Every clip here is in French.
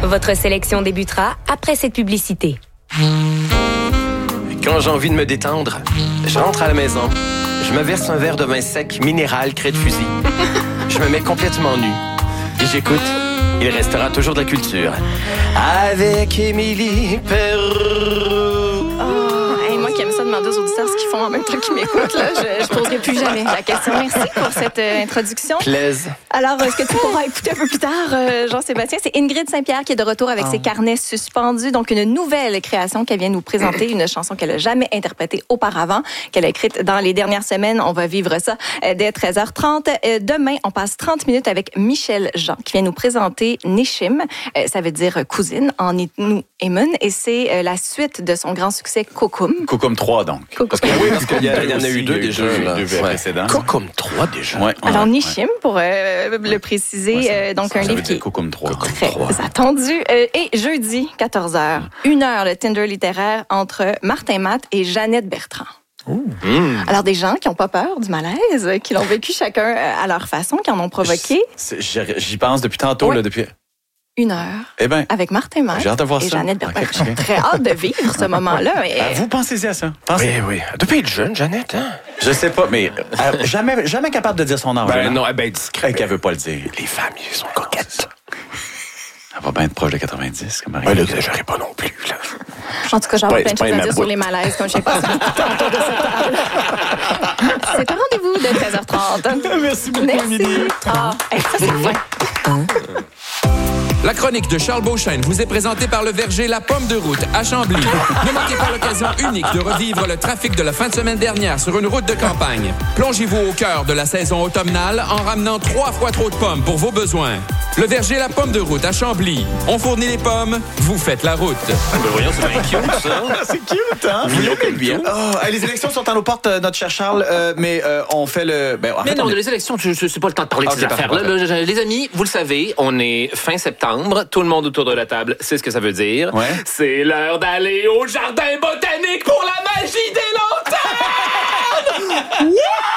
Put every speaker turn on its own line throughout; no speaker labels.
Votre sélection débutera après cette publicité.
Quand j'ai envie de me détendre, je rentre à la maison, je me verse un verre de vin sec minéral craie de fusil. Je me mets complètement nu et j'écoute Il restera toujours de la culture. Avec Émilie Perrault.
Moi qui aime ça demander aux auditeurs ce qu'ils font en même temps qu'ils m'écoutent, là, je poserai plus jamais la question. Merci pour cette introduction.
Plaise.
Alors, ce que tu pourras écouter un peu plus tard, Jean-Sébastien, c'est Ingrid Saint-Pierre qui est de retour avec ses carnets suspendus. Donc, une nouvelle création qu'elle vient nous présenter, une chanson qu'elle n'a jamais interprétée auparavant, qu'elle a écrite dans les dernières semaines. On va vivre ça dès 13h30. Demain, on passe 30 minutes avec Michel Jean qui vient nous présenter Nishim. Ça veut dire cousine en Innu Emun et c'est la suite de son grand succès Kokum.
Kokum 3, donc.
Parce qu'il y en a eu deux déjà.
Deux précédents.
Kokum 3 déjà.
Ouais,
alors, Nishim, pour le préciser, donc un livre qui est
Kokum 3.
très attendu. Et jeudi, 14h, 1 heure de Tinder littéraire entre Martin Matt et Jeannette Bertrand. Alors, des gens qui n'ont pas peur du malaise, qui l'ont vécu chacun à leur façon, qui en ont provoqué.
J'y pense depuis tantôt,
oui.
là, depuis...
1 heure
Eh ben,
avec Martin Matt
j'ai hâte de voir
et
ça.
Jeannette Bertrand.
Okay.
J'ai très hâte de vivre ce moment-là. Mais...
Vous pensez à ça? Pensez.
Oui. Elle doit pas être jeune, Jeannette, hein?
Je sais pas, mais jamais capable de dire son âge.
Ben non, elle est bien discrète.
Qu'elle veut pas le dire.
Les femmes, elles sont coquettes.
Elle va bien être proche de 90, comme Marie.
Ouais, n'exagérez pas non plus, là.
En tout cas, j'ai plein de
c'est pas
choses à
ma
dire sur les malaises, comme je sais pas si autour de cette table. C'est un rendez-vous de 13h30.
Merci beaucoup,
Merci. Ça, c'est fin.
La chronique de Charles Beauchesne vous est présentée par le verger La Pomme de Route à Chambly. Ne manquez pas l'occasion unique de revivre le trafic de la fin de semaine dernière sur une route de campagne. Plongez-vous au cœur de la saison automnale en ramenant 3 fois trop de pommes pour vos besoins. Le verger La Pomme de Route à Chambly. On fournit les pommes, vous faites la route.
Voyons, c'est bien cute, ça.
C'est cute, hein?
Bien.
Les élections sont à nos portes, notre cher Charles, mais on fait le...
Mais non, les élections, c'est pas le temps de parler de ces affaires-là. Les amis, vous le savez, on est fin septembre. Tout le monde autour de la table sait ce que ça veut dire.
Ouais.
C'est l'heure d'aller au jardin botanique pour la magie des lanternes!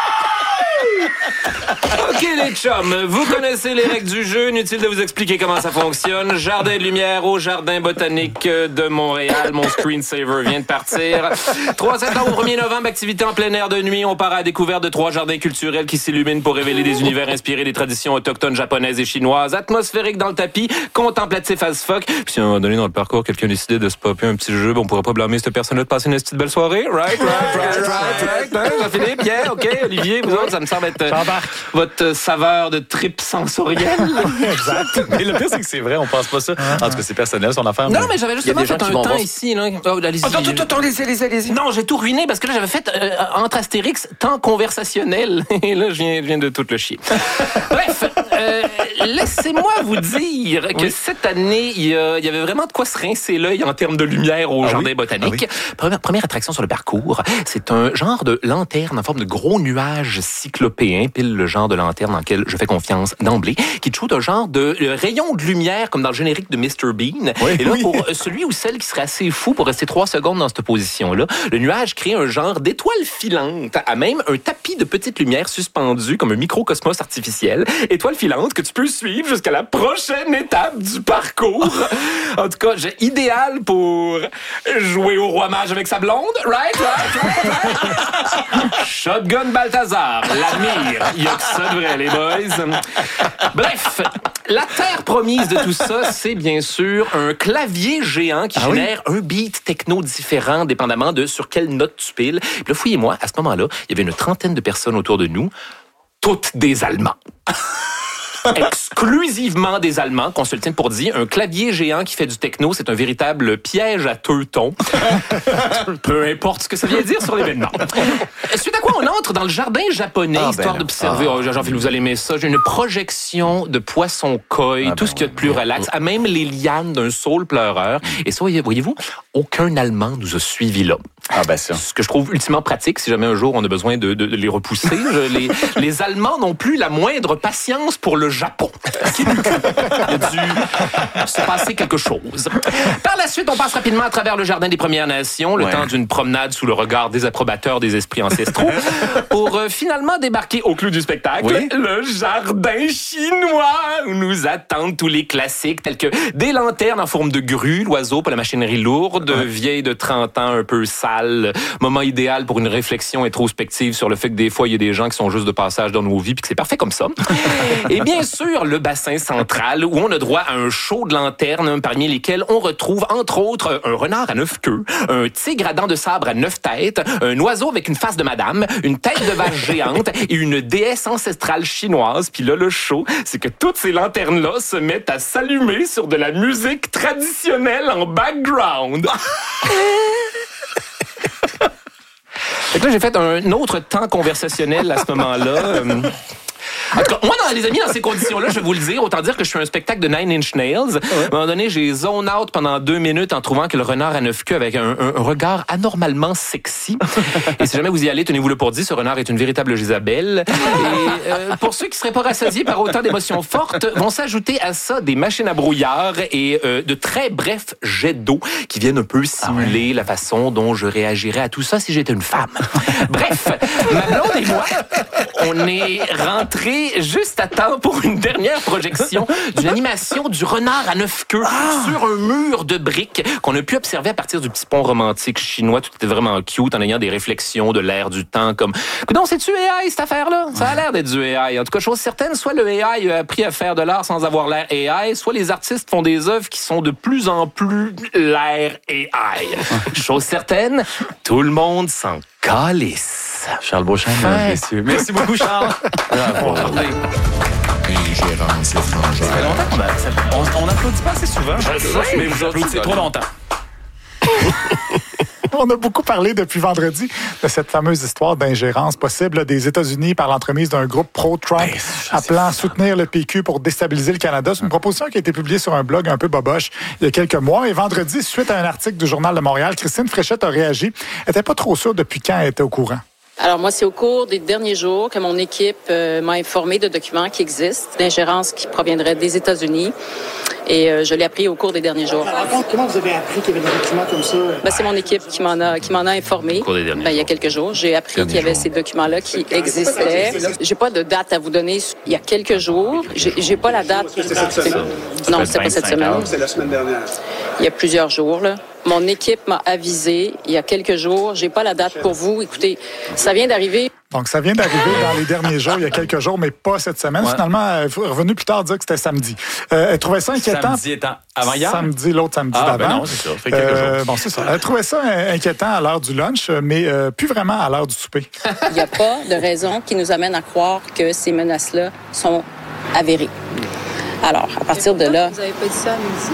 OK, les chums, vous connaissez les règles du jeu. Inutile de vous expliquer comment ça fonctionne. Jardin de lumière au Jardin botanique de Montréal. Mon screensaver vient de partir. 3 septembre au 1er novembre, activité en plein air de nuit. On part à la découverte de 3 jardins culturels qui s'illuminent pour révéler des univers inspirés des traditions autochtones japonaises et chinoises. Atmosphérique dans le tapis, contemplatif as fuck. Puis si à un moment donné dans le parcours, quelqu'un décidait de se popper un petit jeu, on pourrait pas blâmer cette personne-là de passer une petite belle soirée. Right. Jean-Philippe, yeah, OK. Olivier, vous autres, ça me semble être votre saveur de trip sensorielle.
Exact. Mais le pire, c'est que c'est vrai, on pense pas ça. En tout cas, c'est personnel, son affaire.
Non, mais j'avais justement fait un temps
voir.
ici. Là. Oh, allez-y.
Attends, allez-y.
Non, j'ai tout ruiné parce que là, j'avais fait entre Astérix temps conversationnel. Et là, je viens de tout le chier. Bref, laissez-moi vous dire que cette année, il y avait vraiment de quoi se rincer l'œil en termes de lumière au Jardin botanique. Première attraction sur le parcours, c'est un genre de lanterne en forme de gros nuage cyclopéen, pile le genre de lanterne dans lequel je fais confiance d'emblée, qui te shoot un genre de rayon de lumière comme dans le générique de Mr. Bean. Et là, pour celui ou celle qui serait assez fou pour rester 3 secondes dans cette position-là, le nuage crée un genre d'étoile filante, à même un tapis de petites lumières suspendues comme un microcosmos artificiel. Étoile filante que tu peux suivre jusqu'à la prochaine étape du parcours. En tout cas, idéal pour jouer au roi mage avec sa blonde. Right. Shotgun Balthazar, l'admire. Il y a que ça de vrai, les boys. Bref, la terre promise de tout ça, c'est bien sûr un clavier géant qui génère un beat techno différent, dépendamment de sur quelle note tu piles. Puis là, fouillez-moi, à ce moment-là, il y avait une trentaine de personnes autour de nous, toutes des Allemands. Exclusivement des Allemands, qu'on se le tienne pour dire. Un clavier géant qui fait du techno, c'est un véritable piège à teuton. Peu importe ce que ça vient dire sur l'événement. Suite à quoi on entre dans le jardin japonais, histoire d'observer. Jean-Philippe, vous allez aimer ça. J'ai une projection de poissons koi, tout ce qu'il y a de plus relax, à même les lianes d'un saule pleureur. Et ça, voyez-vous, aucun Allemand nous a suivis là. Ce que je trouve ultimement pratique, si jamais un jour on a besoin de les repousser. Les Allemands n'ont plus la moindre patience pour le le Japon. Il a dû se passer quelque chose. Par la suite, on passe rapidement à travers le Jardin des Premières Nations, le temps d'une promenade sous le regard désapprobateur des esprits ancestraux, pour finalement débarquer au clou du spectacle, le Jardin chinois, où nous attendent tous les classiques tels que des lanternes en forme de grue, l'oiseau pour la machinerie lourde, vieille de 30 ans un peu sale, moment idéal pour une réflexion introspective sur le fait que des fois, il y a des gens qui sont juste de passage dans nos vies puis que c'est parfait comme ça. Et bien sûr, le bassin central où on a droit à un show de lanternes parmi lesquels on retrouve entre autres un renard à 9 queues, un tigre à dents de sabre à 9 têtes, un oiseau avec une face de madame, une tête de vache géante et une déesse ancestrale chinoise. Puis là, le show, c'est que toutes ces lanternes-là se mettent à s'allumer sur de la musique traditionnelle en background. Fait que là, j'ai fait un autre temps conversationnel à ce moment-là. En tout cas, moi, les amis, dans ces conditions-là, je vais vous le dire, autant dire que je suis un spectacle de Nine Inch Nails. À un moment donné, j'ai zone out pendant 2 minutes en trouvant que le renard à 9 queues avec un regard anormalement sexy. Et si jamais vous y allez, tenez-vous le pour dit, ce renard est une véritable Jézabel. Et pour ceux qui seraient pas rassasiés par autant d'émotions fortes, vont s'ajouter à ça des machines à brouillard et de très brefs jets d'eau qui viennent un peu simuler la façon dont je réagirais à tout ça si j'étais une femme. Bref, ma blonde et moi, on est rentrés juste à temps pour une dernière projection d'une animation du renard à 9 queues sur un mur de briques qu'on a pu observer à partir du petit pont romantique chinois. Tout était vraiment cute en ayant des réflexions de l'air du temps comme « Donc, c'est-tu AI, cette affaire-là? » Ça a l'air d'être du AI. En tout cas, chose certaine, soit le AI a appris à faire de l'art sans avoir l'air AI, soit les artistes font des œuvres qui sont de plus en plus l'air AI. Chose certaine, tout le monde s'en calisse.
Charles Beauchesne, messieurs. Merci beaucoup, Charles.
Ingérence étrangère.
Ça fait longtemps qu'on n'applaudit pas assez souvent. Mais vous applaudissez trop longtemps.
On a beaucoup parlé depuis vendredi de cette fameuse histoire d'ingérence possible des États-Unis par l'entremise d'un groupe pro-Trump appelant à soutenir le PQ pour déstabiliser le Canada. C'est une proposition qui a été publiée sur un blog un peu boboche il y a quelques mois. Et vendredi, suite à un article du Journal de Montréal, Christine Fréchette a réagi. Elle n'était pas trop sûre depuis quand elle était au courant.
Alors moi, c'est au cours des derniers jours que mon équipe m'a informé de documents qui existent, d'ingérence qui proviendraient des États-Unis. Et je l'ai appris au cours des derniers jours.
Alors, comment vous avez appris qu'il y avait des documents comme ça?
C'est mon équipe qui m'en a informé. Il y a quelques jours, j'ai appris qu'il y avait ces documents-là qui existaient. J'ai pas de date à vous donner. Il y a quelques jours, j'ai pas la date.
C'était cette semaine?
Non, c'était pas cette semaine.
C'est la semaine dernière.
Il y a plusieurs jours, là. Mon équipe m'a avisé il y a quelques jours. J'ai pas la date pour vous. Écoutez, ça vient d'arriver.
Donc, ça vient d'arriver dans les derniers jours, il y a quelques jours, mais pas cette semaine. Ouais. Finalement, elle est revenue plus tard dire que c'était samedi. Elle trouvait ça inquiétant.
Samedi étant avant hier?
Samedi, l'autre samedi d'avant.
Ben non, c'est ça. Ça fait quelques jours.
Bon, c'est ça. Elle trouvait ça inquiétant à l'heure du lunch, mais plus vraiment à l'heure du souper.
Il n'y a pas de raison qui nous amène à croire que ces menaces-là sont avérées. Alors, à partir de là...
Vous n'avez pas dit ça à midi?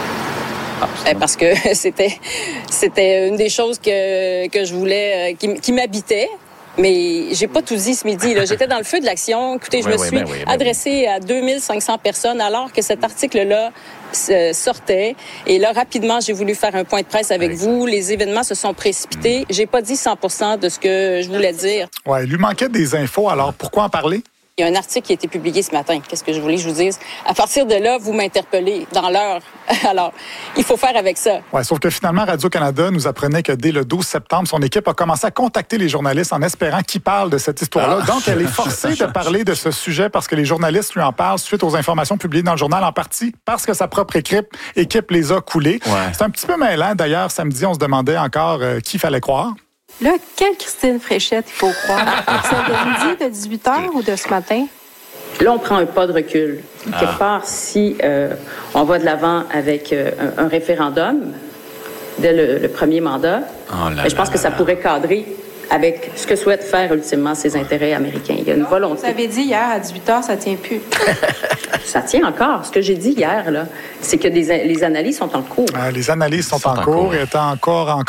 Parce que c'était une des choses que je voulais, qui m'habitait. Mais j'ai pas tout dit ce midi. Là. J'étais dans le feu de l'action. Écoutez, je me suis adressée à 2500 personnes alors que cet article-là sortait. Et là, rapidement, j'ai voulu faire un point de presse avec vous. Les événements se sont précipités. J'ai pas dit 100% de ce que je voulais dire.
Ouais, il lui manquait des infos. Alors, pourquoi en parler?
Il y a un article qui a été publié ce matin. Qu'est-ce que je voulais que je vous dise? À partir de là, vous m'interpellez dans l'heure. Alors, il faut faire avec ça.
Ouais, sauf que finalement, Radio-Canada nous apprenait que dès le 12 septembre, son équipe a commencé à contacter les journalistes en espérant qu'ils parlent de cette histoire-là. Donc, elle est forcée de parler de ce sujet parce que les journalistes lui en parlent suite aux informations publiées dans le journal, en partie parce que sa propre équipe les a coulées. Ouais. C'est un petit peu mêlant. D'ailleurs, samedi, on se demandait encore qui fallait croire.
Là, quelle Christine Fréchette il faut croire? C'est de midi, de 18h ou de ce matin?
Là, on prend un pas de recul. Quelque part, si on va de l'avant avec un référendum dès le premier mandat, je pense que ça pourrait cadrer avec ce que souhaitent faire ultimement ses intérêts américains. Il y a une volonté.
Vous avez dit hier à 18h, ça tient plus.
Ça tient encore. Ce que j'ai dit hier, là, c'est que les analyses sont en cours.
Les analyses sont en cours et étant encore en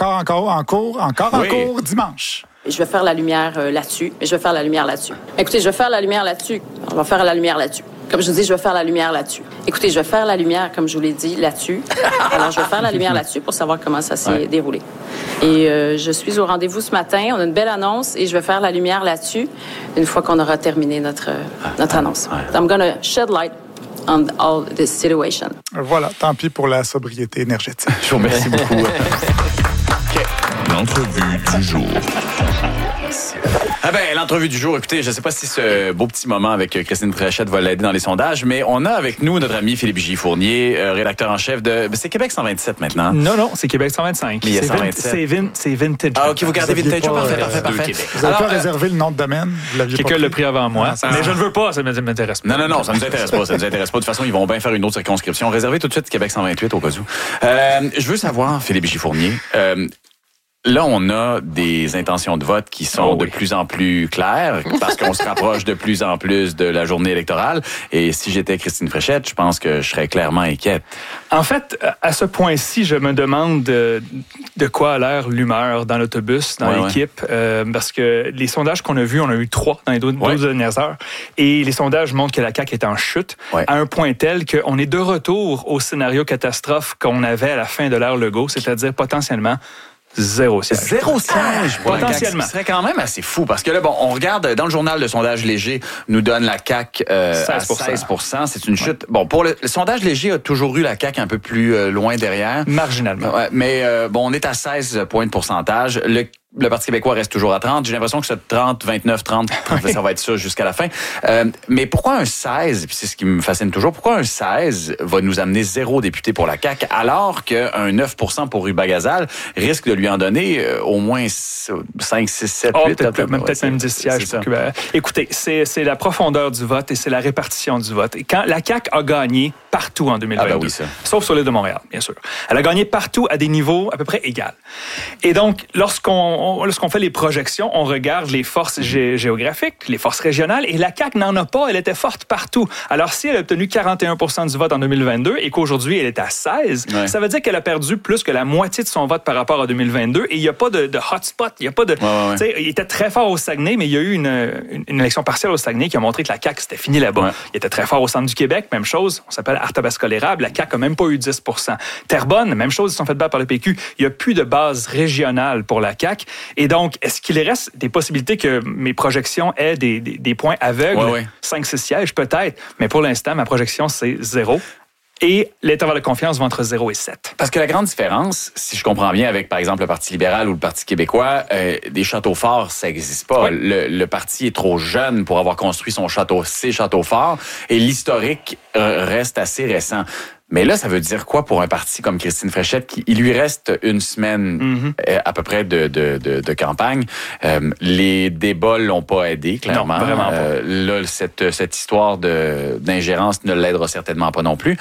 cours dimanche.
Je vais faire la lumière là-dessus. Écoutez, je vais faire la lumière là-dessus. On va faire la lumière là-dessus. Comme je vous dis, je vais faire la lumière là-dessus. Écoutez, je vais faire la lumière, comme je vous l'ai dit, là-dessus. Alors, je vais faire la lumière là-dessus pour savoir comment ça s'est déroulé. Et je suis au rendez-vous ce matin. On a une belle annonce et je vais faire la lumière là-dessus une fois qu'on aura terminé notre annonce. I'm gonna shed light on all this situation.
Voilà, tant pis pour la sobriété énergétique.
Je vous remercie beaucoup.
L'entrevue du jour.
Ah ben, l'entrevue du jour, écoutez, je ne sais pas si ce beau petit moment avec Christine Fréchette va l'aider dans les sondages, mais on a avec nous notre ami Philippe J. Fournier, rédacteur en chef de... C'est Québec 127 maintenant.
Non, c'est Québec 125.
Mais il y a 127.
C'est vintage.
Ah, OK, vous gardez vintage. Parfait.
Vous n'avez pas réservé le nom de domaine?
Quelqu'un l'a pris avant moi. Mais je ne veux pas, ça ne m'intéresse pas.
Non, ça ne nous intéresse pas. De toute façon, ils vont bien faire une autre circonscription. Réservez tout de suite Québec 128 au cas où. Je veux savoir, Philippe J. Fournier... Là, on a des intentions de vote qui sont de plus en plus claires parce qu'on se rapproche de plus en plus de la journée électorale. Et si j'étais Christine Fréchette, je pense que je serais clairement inquiète.
En fait, à ce point-ci, je me demande de quoi a l'air l'humeur dans l'autobus, dans l'équipe. Parce que les sondages qu'on a vus, on a eu 3 dans les 12 dernières heures. Et les sondages montrent que la CAQ est en chute à un point tel qu'on est de retour au scénario catastrophe qu'on avait à la fin de l'ère Legault, c'est-à-dire potentiellement 0 siège.
0 siège,
potentiellement.
Ce serait quand même assez fou parce que là, on regarde dans le journal de sondage léger, nous donne la CAQ à 16%. C'est une chute. Bon, pour le sondage léger a toujours eu la CAQ un peu plus loin derrière.
Marginalement.
Mais on est à 16 points de pourcentage. Le Parti québécois reste toujours à 30. J'ai l'impression que ce 30, 29, 30, ça va être ça jusqu'à la fin. Mais pourquoi un 16, puis c'est ce qui me fascine toujours, pourquoi un 16 va nous amener 0 député pour la CAQ alors qu'un 9% pour Ruba Gazal risque de lui en donner au moins 5, 6, 7, 8.
Peut-être même 10 sièges. Écoutez, c'est la profondeur du vote et c'est la répartition du vote. Et quand la CAQ a gagné partout en 2022, sauf sur l'île de Montréal, bien sûr. Elle a gagné partout à des niveaux à peu près égaux. Et donc, lorsqu'on fait les projections, on regarde les forces géographiques, les forces régionales, et la CAQ n'en a pas. Elle était forte partout. Alors, si elle a obtenu 41% du vote en 2022 et qu'aujourd'hui, elle est à 16, ça veut dire qu'elle a perdu plus que la moitié de son vote par rapport à 2022. Et il n'y a pas de hotspot. Il n'y a pas de... Il était très fort au Saguenay, mais il y a eu une élection partielle au Saguenay qui a montré que la CAQ, c'était fini là-bas. Il était très fort au centre du Québec, même chose. On s'appelle Arthabasca-l'Érable. La CAQ n'a même pas eu 10%. Terrebonne, même chose, ils sont fait battre par le PQ. Il n'y a plus de base régionale pour la CAQ. Et donc, est-ce qu'il reste des possibilités que mes projections aient des points aveugles? 5-6 sièges, peut-être. Mais pour l'instant, ma projection, c'est 0. Et l'intervalle de confiance va entre 0 et 7.
Parce que la grande différence, si je comprends bien, avec, par exemple, le Parti libéral ou le Parti québécois, des châteaux forts, ça n'existe pas. Le parti est trop jeune pour avoir construit ses châteaux forts. Et l'historique reste assez récent. Mais là, ça veut dire quoi pour un parti comme Christine Fréchette? Il lui reste une semaine à peu près de campagne. Les débats l'ont pas aidé, clairement.
Non, vraiment pas.
Là, cette histoire d'ingérence ne l'aidera certainement pas non plus.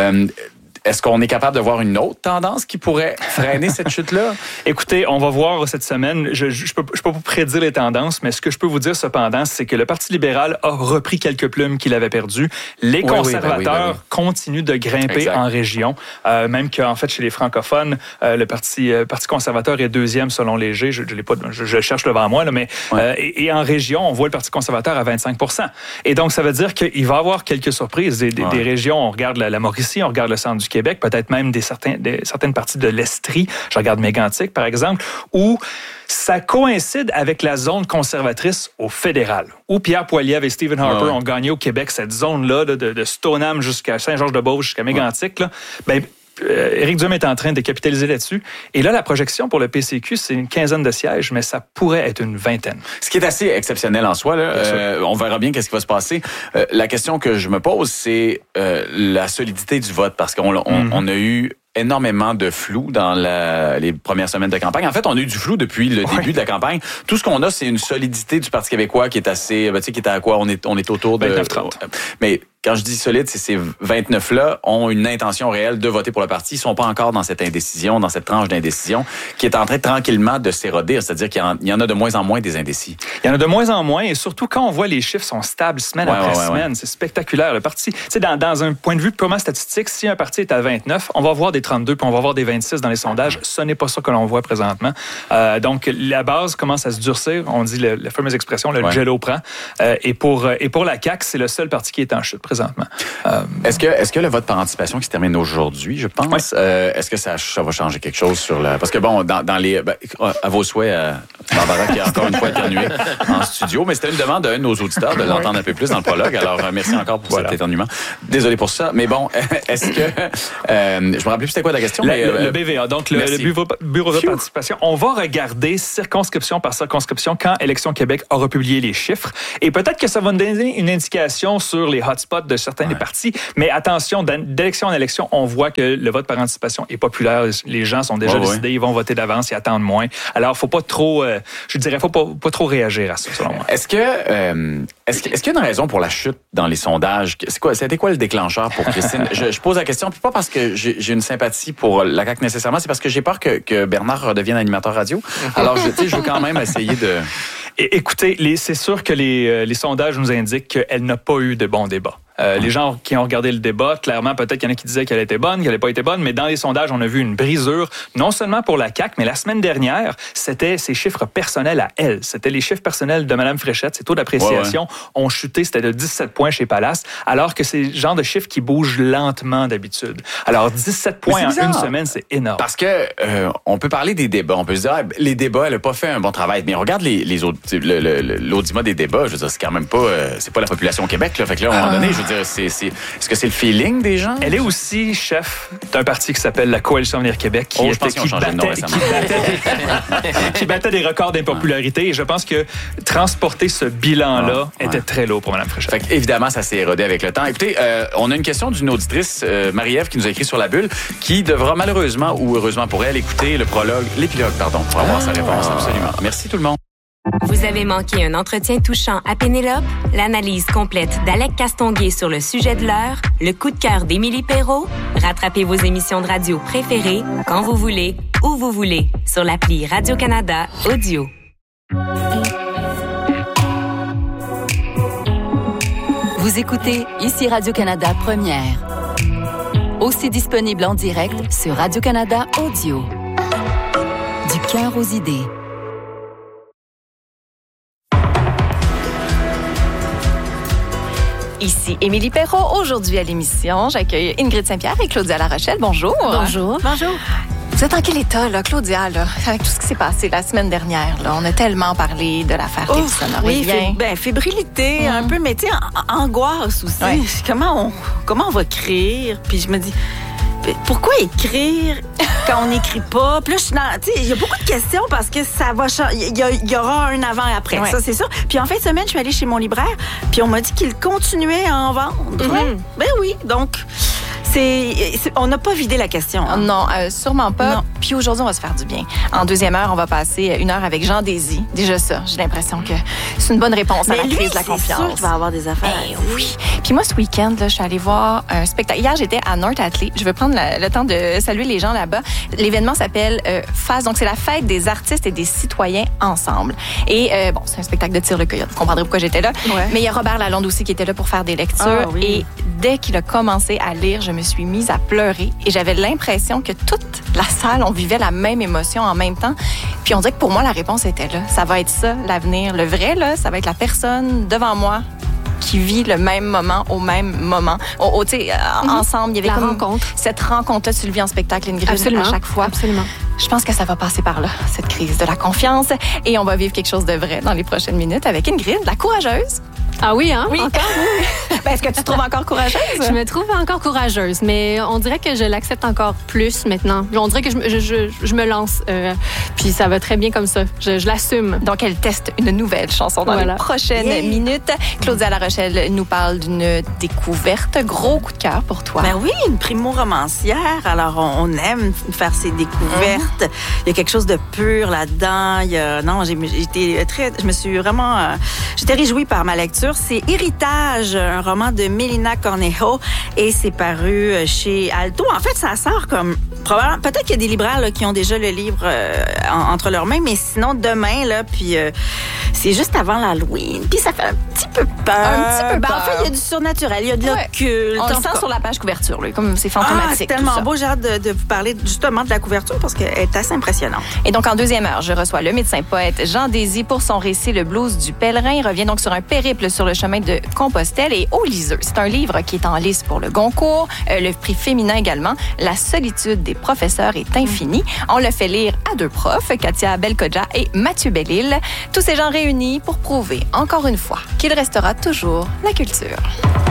Est-ce qu'on est capable de voir une autre tendance qui pourrait freiner cette chute-là?
Écoutez, on va voir cette semaine. Je peux pas vous prédire les tendances, mais ce que je peux vous dire cependant, c'est que le Parti libéral a repris quelques plumes qu'il avait perdues. Les conservateurs continuent de grimper en région. Même qu'en fait, chez les francophones, le Parti conservateur est 2e selon Léger. Je l'ai pas, je cherche devant moi, là, mais et en région, on voit le Parti conservateur à 25%. Et donc, ça veut dire qu'il va y avoir quelques surprises. Des régions, on regarde la Mauricie, on regarde le centre du Québec, peut-être même certaines parties de l'Estrie, je regarde Mégantic par exemple, où ça coïncide avec la zone conservatrice au fédéral, où Pierre Poilievre et Stephen Harper ont gagné au Québec cette zone-là de Stoneham jusqu'à Saint-Georges-de-Beauce, jusqu'à Mégantic. Là. Éric Duhem est en train de capitaliser là-dessus. Et là, la projection pour le PCQ, c'est une 15aine de sièges, mais ça pourrait être une 20aine.
Ce qui est assez exceptionnel en soi, là, on verra bien qu'est-ce qui va se passer. La question que je me pose, c'est la solidité du vote, parce qu'on a eu énormément de flou dans les premières semaines de campagne. En fait, on a eu du flou depuis le début de la campagne. Tout ce qu'on a, c'est une solidité du Parti québécois qui est assez... qui est à quoi? On est autour de...
29-30.
Mais quand je dis solide, c'est ces 29-là ont une intention réelle de voter pour le parti. Ils sont pas encore dans cette indécision, dans cette tranche d'indécision qui est en train tranquillement de s'éroder. C'est-à-dire qu'il y en a de moins en moins des indécis.
Il y en a de moins en moins, et surtout quand on voit les chiffres sont stables semaine après semaine. C'est spectaculaire. Le parti, dans un point de vue purement statistique, si un parti est à 29, on va voir des 32 puis on va voir des 26 dans les sondages. Ce n'est pas ça que l'on voit présentement. Donc, la base commence à se durcir. On dit la fameuse expression, le jello prend. Et pour la CAQ, c'est le seul parti qui est en chute présentement.
Est-ce que le vote par anticipation qui se termine aujourd'hui, je pense, est-ce que ça va changer quelque chose sur la... Parce que bon, dans les... à vos souhaits, Barbara qui a encore une fois éternué en studio, mais c'était une demande d'un de nos auditeurs de l'entendre un peu plus dans le prologue. Alors, merci encore pour cet éternuement. Désolé pour ça. Mais bon, est-ce que... je me rappelle plus c'était quoi la question.
Le BVA, donc le Bureau de participation. On va regarder circonscription par circonscription quand Élections Québec aura publié les chiffres. Et peut-être que ça va nous donner une indication sur les hotspots de certains des partis. Mais attention, d'élection en élection, on voit que le vote par anticipation est populaire. Les gens sont déjà décidés, ils vont voter d'avance, ils attendent moins. Alors, faut pas trop, faut pas trop réagir à ça, selon moi.
Est-ce qu'il y a une raison pour la chute dans les sondages? C'était quoi le déclencheur pour Christine? Je pose la question, pas parce que j'ai une sympathie pour la CAQ nécessairement, c'est parce que j'ai peur que Bernard redevienne animateur radio. Alors, je veux quand même essayer de...
Écoutez, c'est sûr que les sondages nous indiquent qu'elle n'a pas eu de bons débats. Les gens qui ont regardé le débat, clairement, peut-être qu'il y en a qui disaient qu'elle était bonne, qu'elle n'avait pas été bonne, mais dans les sondages, on a vu une brisure, non seulement pour la CAQ, mais la semaine dernière, c'était ses chiffres personnels à elle. C'était les chiffres personnels de Mme Fréchette. Ses taux d'appréciation ont chuté, c'était de 17 points chez Palace, alors que c'est le genre de chiffres qui bougent lentement d'habitude. Alors, 17 points en une semaine, c'est énorme.
Parce que on peut parler des débats, on peut se dire, les débats, elle n'a pas fait un bon travail, mais regarde les autres, l'audimat des débats, je veux dire, c'est quand même pas, c'est pas la population au Québec, là. Fait que là, à un moment donné, je veux dire, est-ce que c'est le feeling des gens?
Elle est aussi chef d'un parti qui s'appelle la Coalition Avenir Québec, qui battait des records d'impopularité. Et je pense que transporter ce bilan-là était très lourd pour Mme Fréchette.
Fait qu'évidemment, ça s'est érodé avec le temps. Écoutez, on a une question d'une auditrice, Marie-Ève, qui nous a écrit sur la bulle, qui devra malheureusement ou heureusement pour elle écouter l'épilogue, pour avoir sa réponse. Absolument. Merci tout le monde.
Vous avez manqué un entretien touchant à Pénélope? L'analyse complète d'Alec Castonguay sur le sujet de l'heure? Le coup de cœur d'Émilie Perrault? Rattrapez vos émissions de radio préférées quand vous voulez, où vous voulez, sur l'appli Radio-Canada Audio.
Vous écoutez ici Radio-Canada Première. Aussi disponible en direct sur Radio-Canada Audio. Du cœur aux idées.
Ici Émilie Perrault. Aujourd'hui à l'émission, j'accueille Ingrid Saint-Pierre et Claudia Larochelle. Bonjour.
Bonjour.
Bonjour. Vous êtes en quel état, là, Claudia, là, avec tout ce qui s'est passé la semaine dernière? Là? On a tellement parlé de l'affaire Davidson.
Oui, fébrilité un peu, mais tu sais, angoisse aussi. Ouais. Comment on va écrire? Puis je me dis... Pourquoi écrire quand on n'écrit pas? Puis là, il y a beaucoup de questions parce que ça va changer. Il y aura un avant et après, ça, c'est sûr. Puis en fin de semaine, je suis allée chez mon libraire, puis on m'a dit qu'il continuait à en vendre. Ben oui, donc... on n'a pas vidé la question. Hein?
Non, sûrement pas. Non. Puis aujourd'hui, on va se faire du bien. En deuxième heure, on va passer 1 heure avec Jean Désy. Déjà ça, j'ai l'impression que c'est une bonne réponse à la crise de la confiance.
C'est sûr qu'il va avoir des affaires.
Oui. Puis moi, ce week-end, là, je suis allée voir un spectacle. Hier, j'étais à North Atlee. Je veux prendre le temps de saluer les gens là-bas. L'événement s'appelle FAS. Donc, c'est la fête des artistes et des citoyens ensemble. Et c'est un spectacle de Tire le Coyote. Vous comprendrez pourquoi j'étais là. Ouais. Mais il y a Robert Lalonde aussi qui était là pour faire des lectures. Oui. Et dès qu'il a commencé à lire, je me suis mise à pleurer et j'avais l'impression que toute la salle, on vivait la même émotion en même temps. Puis on dirait que pour moi, la réponse était là. Ça va être ça, l'avenir. Le vrai, là, ça va être la personne devant moi qui vit le même moment au même moment. Ensemble, il y avait cette rencontre-là, tu le vis en spectacle, Ingrid, à chaque fois.
Absolument.
Je pense que ça va passer par là, cette crise de la confiance. Et on va vivre quelque chose de vrai dans les prochaines minutes avec Ingrid, la courageuse.
Ah oui, hein?
Oui.
Encore, oui.
Est-ce que tu te trouves encore courageuse?
Je me trouve encore courageuse, mais on dirait que je l'accepte encore plus maintenant. On dirait que je me lance, puis ça va très bien comme ça. Je l'assume.
Donc, elle teste une nouvelle chanson dans les prochaines minutes. Claudia Larochelle nous parle d'une découverte. Gros coup de cœur pour toi.
Ben oui, une primo-romancière. Alors, on aime faire ces découvertes. Il y a quelque chose de pur là-dedans. Je me suis vraiment... j'étais réjouie par ma lecture. C'est Héritage, un roman de Mélina Cornejo, et c'est paru chez Alto. En fait, ça sort comme... Probablement, peut-être qu'il y a des libraires là, qui ont déjà le livre entre leurs mains, mais sinon, demain, là, puis c'est juste avant l'Halloween. Puis ça fait petit peu peur. En fait, il y a du surnaturel, il y a de l'occulte.
On le sent sur la page couverture, là, comme c'est fantomatique.
C'est tellement beau. J'ai hâte de vous parler justement de la couverture parce qu'elle est assez impressionnante.
Et donc, en deuxième heure, je reçois le médecin-poète Jean Désy pour son récit Le blues du pèlerin. Il revient donc sur un périple sur le chemin de Compostelle et au liseux. C'est un livre qui est en lice pour le Goncourt, le prix féminin également. La solitude des professeurs est infinie. On le fait lire à deux profs, Katia Belkodja et Mathieu Bellil. Tous ces gens réunis pour prouver, encore une fois, qu'il restera toujours la culture.